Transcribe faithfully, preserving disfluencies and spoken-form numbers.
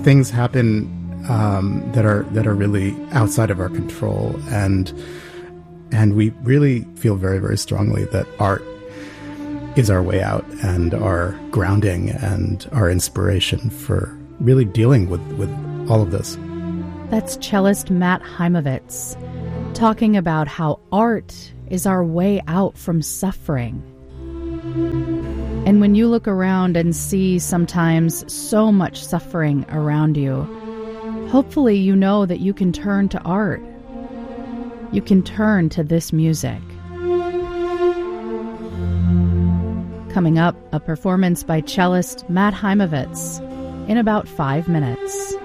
things happen um, that are that are really outside of our control, and and we really feel very, very strongly that art is our way out and our grounding and our inspiration for really dealing with, with all of this. That's cellist Matt Heimovitz talking about how art is our way out from suffering. And when you look around and see sometimes so much suffering around you, hopefully you know that you can turn to art. You can turn to this music. Coming up, a performance by cellist Matt Heimovitz in about five minutes.